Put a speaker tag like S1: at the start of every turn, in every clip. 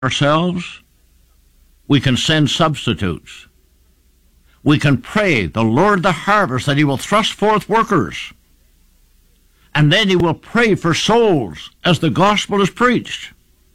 S1: ourselves, we can send substitutes. We can pray the Lord of the harvest that he will thrust forth workers. And then he will pray for souls as the gospel is preached.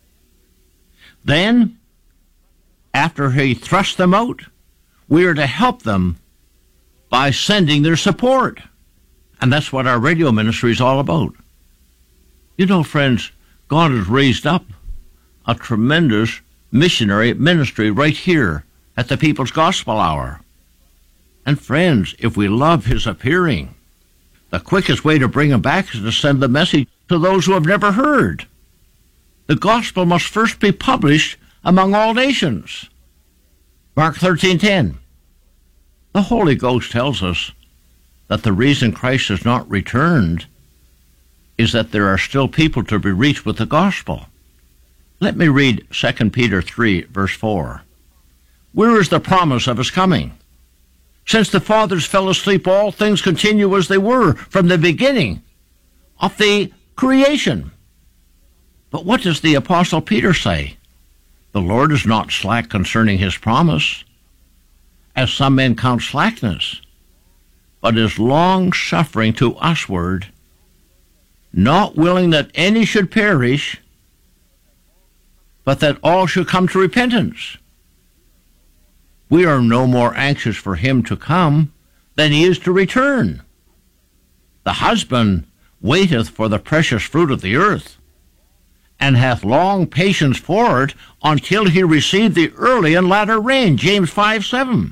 S1: Then, after he thrusts them out, we are to help them by sending their support. And that's what our radio ministry is all about. You know, friends, God has raised up a tremendous missionary ministry right here at the People's Gospel Hour. And friends, if we love his appearing, the quickest way to bring him back is to send the message to those who have never heard. The gospel must first be published among all nations. Mark 13:10. The Holy Ghost tells us that the reason Christ has not returned is that there are still people to be reached with the gospel. Let me read 2 Peter 3, verse 4. Where is the promise of his coming? Since the fathers fell asleep, all things continue as they were from the beginning of the creation. But what does the Apostle Peter say? The Lord is not slack concerning his promise, as some men count slackness, but is long-suffering to usward, not willing that any should perish, but that all should come to repentance. We are no more anxious for him to come than he is to return. The husband waiteth for the precious fruit of the earth, and hath long patience for it until he receive the early and latter rain. James 5:7.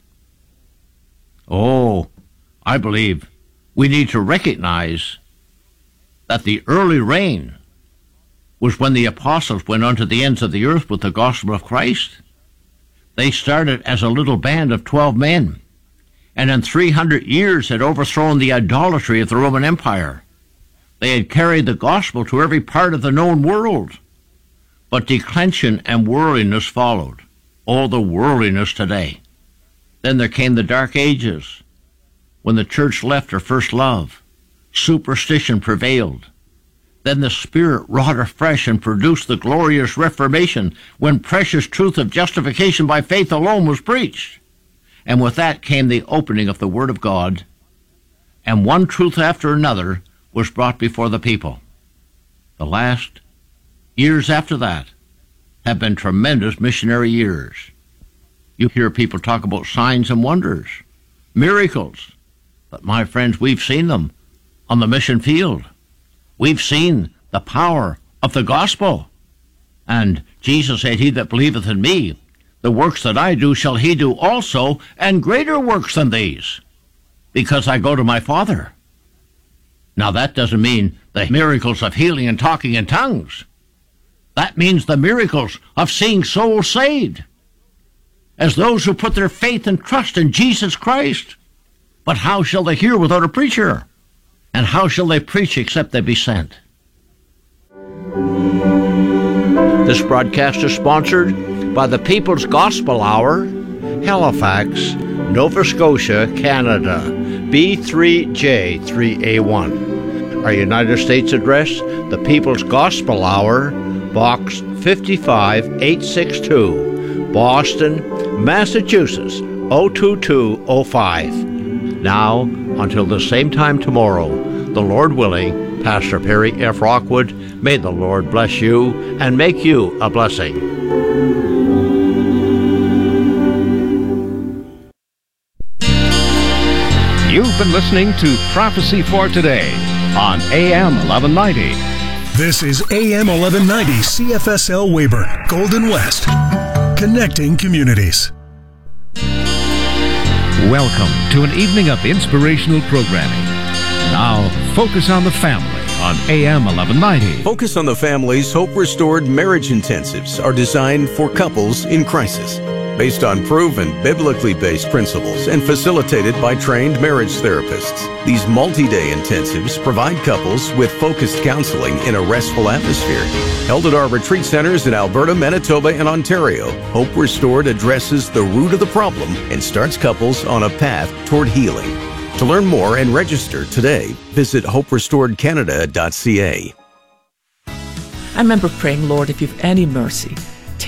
S1: Oh, I believe we need to recognize that the early rain was when the apostles went unto the ends of the earth with the gospel of Christ. They started as a little band of 12 men, and in 300 years had overthrown the idolatry of the Roman Empire. They had carried the gospel to every part of the known world. But declension and worldliness followed. All the worldliness today. Then there came the Dark Ages, when the church left her first love. Superstition prevailed. Then the Spirit wrought afresh and produced the glorious Reformation, when precious truth of justification by faith alone was preached. And with that came the opening of the Word of God, and one truth after another was brought before the people. The last years after that have been tremendous missionary years. You hear people talk about signs and wonders, miracles, but my friends, we've seen them on the mission field. We've seen the power of the gospel. And Jesus said, he that believeth in me, the works that I do shall he do also, and greater works than these, because I go to my Father. Now that doesn't mean the miracles of healing and talking in tongues. That means the miracles of seeing souls saved, as those who put their faith and trust in Jesus Christ. But how shall they hear without a preacher? And how shall they preach except they be sent? This broadcast is sponsored by the People's Gospel Hour, Halifax, Nova Scotia, Canada, B3J3A1. Our United States address, the People's Gospel Hour, Box 55862, Boston, Massachusetts, 02205. Now, until the same time tomorrow, the Lord willing, Pastor Perry F. Rockwood, may the Lord bless you and make you a blessing.
S2: You've been listening to Prophecy for Today on AM 1190.
S3: This is AM 1190 CFSL Weyburn, Golden West, connecting communities.
S2: Welcome to an evening of inspirational programming. Now, Focus on the Family on AM 1190.
S4: Focus on the Family's Hope Restored Marriage Intensives are designed for couples in crisis, based on proven biblically based principles and facilitated by trained marriage therapists. These multi-day intensives provide couples with focused counseling in a restful atmosphere. Held at our retreat centers in Alberta, Manitoba, and Ontario, Hope Restored addresses the root of the problem and starts couples on a path toward healing. To learn more and register today, visit hoperestoredcanada.ca.
S5: I remember praying, Lord, if you've any mercy,